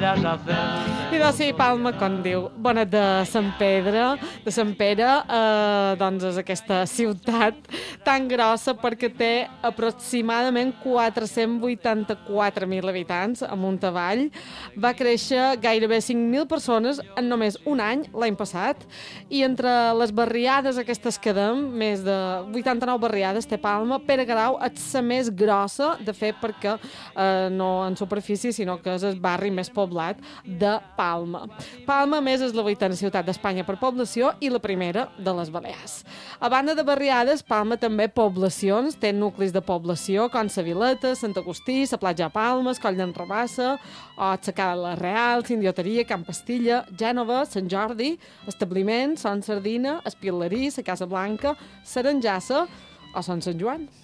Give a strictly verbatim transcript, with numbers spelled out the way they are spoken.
quieras hacer. I doncs sí, Palma, com diu, Bonet de Sant Pedre, de Sant Pere, eh, doncs és aquesta ciutat tan grossa perquè té aproximadament quatre-cents vuitanta-quatre mil habitants amunt avall. Va créixer gairebé cinc mil persones en només un any, l'any passat, i entre les barriades aquestes que dem, més de vuitanta-nou barriades té Palma, Pere Garau és la més grossa, de fet, perquè eh, no en superfície, sinó que és el barri més poblat de Palma. Palma, a més, és la vuitena ciutat d'Espanya per població i la primera de les Balears. A banda de barriades, Palma també poblacions, té nuclis de població com Sa Vileta, Sant Agustí, la platja de Palmes, Coll d'en Rabassa, o la Cala Real, Sindioteria, Camp Pastilla, Gènova, Sant Jordi, establiments, Son Sardina, Espilerí, la Casa Blanca, Saranjassa o Son Sant Joan.